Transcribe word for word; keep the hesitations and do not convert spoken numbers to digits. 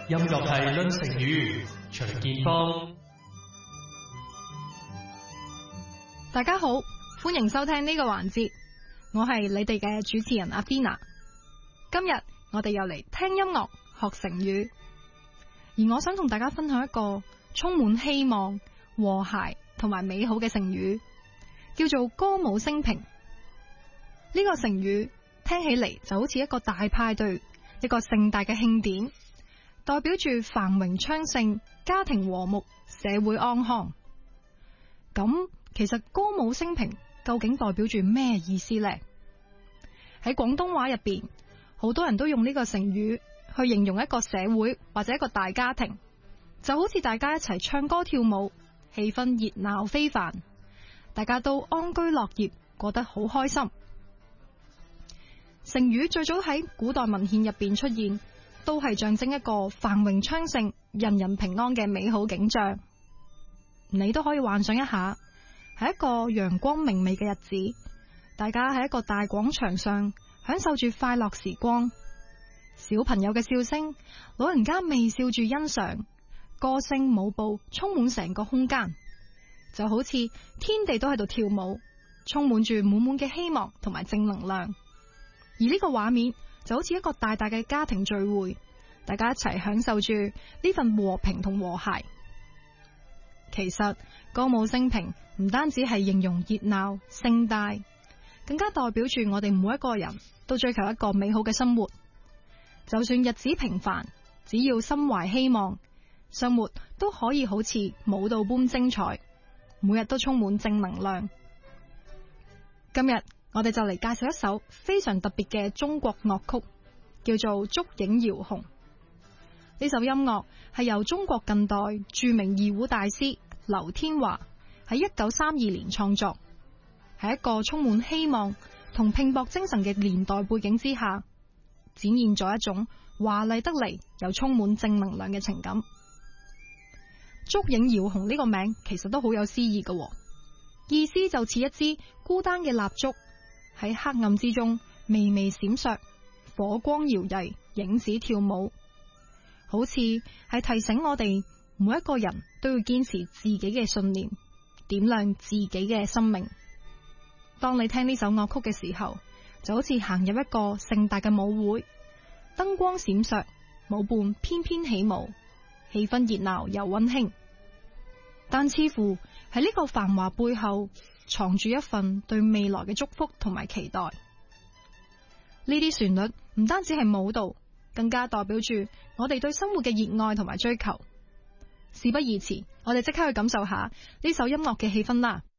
音樂係論成語，徐建峰。 大家好，歡迎收聽呢個環節，我係你哋嘅主持人阿 Fina。今日我哋又嚟聽音樂學成語，而我想同大家分享一個充滿希望、和諧同埋美好嘅成語，叫做歌舞升平。呢個成語聽起嚟就好似一個大派對，一個盛大嘅慶典，代表住繁榮昌盛、家庭和睦、社會安康。咁其實歌舞升平究竟代表住咩意思呢？喺廣東話入邊，好多人都用呢個成語去形容一個社會或者一個大家庭，就好似大家一齊唱歌跳舞，氣氛熱鬧非凡，大家都安居樂業，過得好開心。成語最早喺古代文獻入邊出現，都係象徵一個繁榮昌盛、人人平安嘅美好景象。你都可以幻想一下，係一個陽光明媚嘅日子，大家喺一個大廣場上享受住快樂時光，小朋友嘅笑聲，老人家微笑住欣賞，歌聲舞步充滿成個空間，就好似天地都喺度跳舞，充滿住滿滿嘅希望同埋正能量。而呢個畫面就好似一個大大嘅家庭聚會，大家一齊享受住呢份和平同和諧。其實歌舞升平唔單止係形容熱鬧盛大，更加代表住我哋每一個人都追求一個美好嘅生活。就算日子平凡，只要心懷希望，生活都可以好似舞蹈般精彩，每日都充滿正能量。今日我哋就嚟介紹一首非常特別嘅中國樂曲，叫做《燭影遙紅》。呢首音樂係由中國近代著名二胡大師劉天華喺一九三二年創作，喺一個充滿希望同拼搏精神嘅年代背景之下，展現咗一種華麗得嚟又充滿正能量嘅情感。燭影遙紅呢個名其實都好有詩意嘅，意思就似一支孤單嘅蠟燭喺黑暗之中微微閃爍，火光搖曳，影子跳舞，好似係提醒我哋每一個人都要堅持自己嘅信念，點亮自己嘅生命。當你聽呢首樂曲嘅時候，就好似行入一個盛大嘅舞會，燈光閃爍，舞伴翩翩起舞，氣氛熱鬧又溫馨。但似乎喺呢個繁華背後，藏住一份對未來嘅祝福同埋期待。呢啲旋律唔單止係舞蹈，更加代表住我哋對生活嘅熱愛同埋追求。事不宜遲，我哋即刻去感受下呢首音樂嘅氣氛啦。